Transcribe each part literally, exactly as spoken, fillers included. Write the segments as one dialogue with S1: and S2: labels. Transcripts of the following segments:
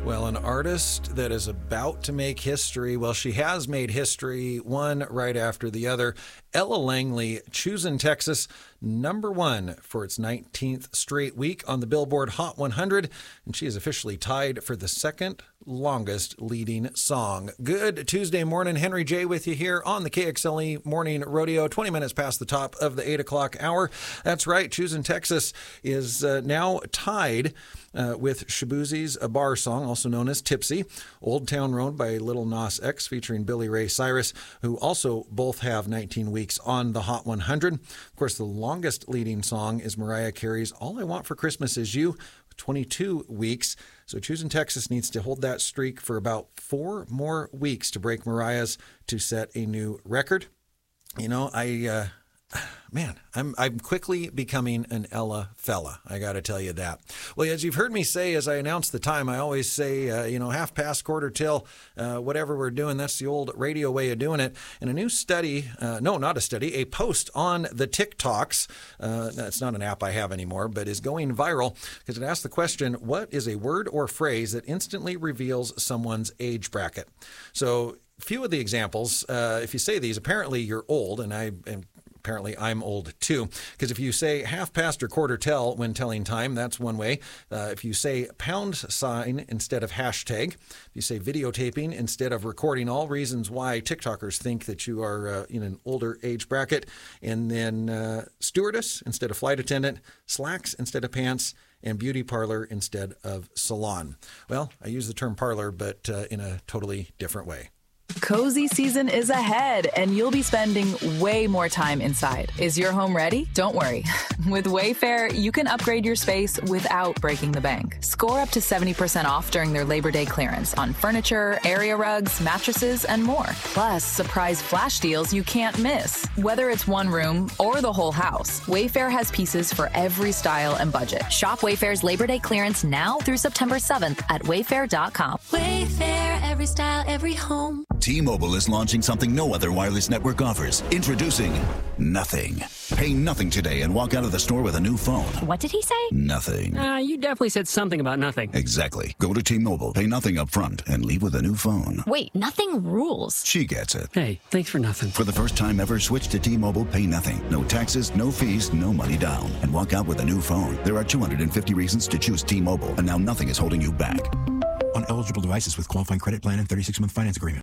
S1: Well, an artist that is about to make history, well, she has made history, one right after the other. Ella Langley, choosing Texas, number one for its nineteenth straight week on the Billboard Hot one hundred, and she is officially tied for the second longest leading song. Good Tuesday morning. Henry J. with you here on the K X L E Morning Rodeo, twenty minutes past the top of the eight o'clock hour. That's right, Choosing Texas is uh, now tied uh, with Shaboozie's A Bar Song, also known as Tipsy, Old Town Road by Lil Nas X featuring Billy Ray Cyrus, who also both have nineteen weeks on the Hot one hundred. Of course, the longest leading song is Mariah Carey's All I Want for Christmas Is You, twenty-two weeks. So Choosing Texas needs to hold that streak for about four more weeks to break Mariah's to set a new record. You know, I, uh, man, I'm I'm quickly becoming an Ella fella. I got to tell you that. Well, as you've heard me say, as I announce the time, I always say, uh, you know, half past, quarter till, uh, whatever we're doing. That's the old radio way of doing it. And a new study, uh, no, not a study, a post on the TikToks, uh, that's not an app I have anymore, but is going viral because it asks the question, what is a word or phrase that instantly reveals someone's age bracket? So few of the examples, uh, if you say these, apparently you're old, and I am Apparently, I'm old too, because if you say half past or quarter till when telling time, that's one way. Uh, if you say pound sign instead of hashtag, if you say videotaping instead of recording, all reasons why TikTokers think that you are uh, in an older age bracket. And then uh, stewardess instead of flight attendant, slacks instead of pants, and beauty parlor instead of salon. Well, I use the term parlor, but uh, in a totally different way.
S2: Cozy season is ahead, and you'll be spending way more time inside. Is your home ready? Don't worry. With Wayfair, you can upgrade your space without breaking the bank. Score up to seventy percent off during their Labor Day clearance on furniture, area rugs, mattresses, and more. Plus, surprise flash deals you can't miss. Whether it's one room or the whole house, Wayfair has pieces for every style and budget.
S3: Shop Wayfair's Labor Day clearance now through September seventh at wayfair dot com.
S4: Wayfair, every style, every home.
S5: T-Mobile is launching something no other wireless network offers. Introducing Nothing. Pay nothing today and walk out of the store with a new phone.
S3: What did he say?
S5: Nothing.
S6: Uh, you definitely said something about nothing.
S5: Exactly. Go to T-Mobile, pay nothing up front, and leave with a new phone.
S3: Wait, nothing rules.
S5: She gets it.
S6: Hey, thanks for nothing.
S5: For the first time ever, switch to T-Mobile, pay nothing. No taxes, no fees, no money down. And walk out with a new phone. There are two hundred fifty reasons to choose T-Mobile, and now nothing is holding you back.
S7: On eligible devices with qualifying credit plan and thirty-six month finance agreement.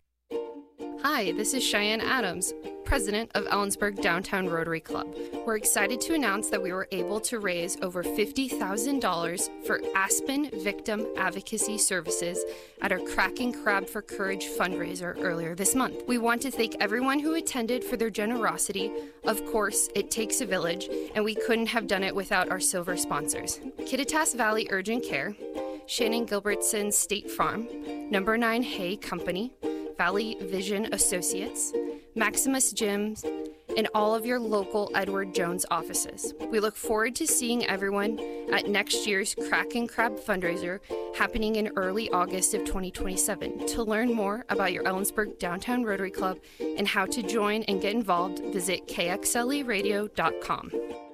S8: Hi, this is Cheyenne Adams, president of Ellensburg Downtown Rotary Club. We're excited to announce that we were able to raise over fifty thousand dollars for Aspen Victim Advocacy Services at our Cracking Crab for Courage fundraiser earlier this month. We want to thank everyone who attended for their generosity. Of course, it takes a village, and we couldn't have done it without our silver sponsors. Kittitas Valley Urgent Care, Shannon Gilbertson's State Farm, Number nine Hay Company, Valley Vision Associates, Maximus Gyms, and all of your local Edward Jones offices. We look forward to seeing everyone at next year's Cracking Crab fundraiser happening in early August of twenty twenty-seven. To learn more about your Ellensburg Downtown Rotary Club and how to join and get involved, visit K X L E radio dot com.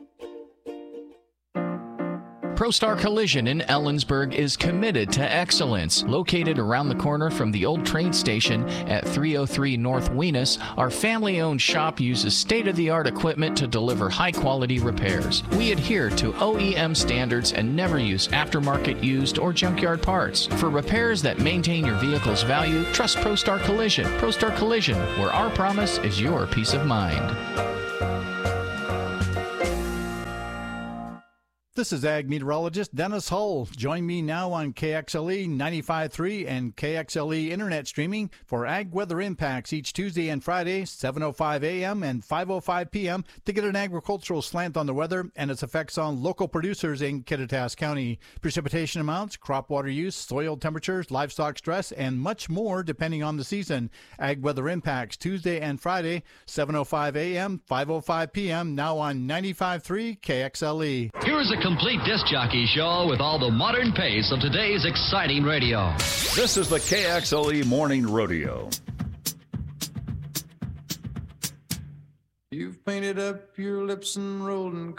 S9: ProStar Collision in Ellensburg is committed to excellence. Located around the corner from the old train station at three oh three North Weenus, our family-owned shop uses state-of-the-art equipment to deliver high-quality repairs. We adhere to O E M standards and never use aftermarket used or junkyard parts. For repairs that maintain your vehicle's value, trust ProStar Collision. ProStar Collision, where our promise is your peace of mind.
S10: This is Ag Meteorologist Dennis Hull. Join me now on K X L E ninety-five point three and K X L E Internet Streaming for Ag Weather Impacts each Tuesday and Friday, seven oh five a.m. and five oh five p.m. to get an agricultural slant on the weather and its effects on local producers in Kittitas County. Precipitation amounts, crop water use, soil temperatures, livestock stress, and much more depending on the season. Ag Weather Impacts Tuesday and Friday, seven oh five a.m., five oh five p.m. now on ninety-five point three K X L E.
S11: Here's a complete disc jockey show with all the modern pace of today's exciting radio.
S12: This is the K X L E Morning Rodeo.
S13: You've painted up your lips and rolled and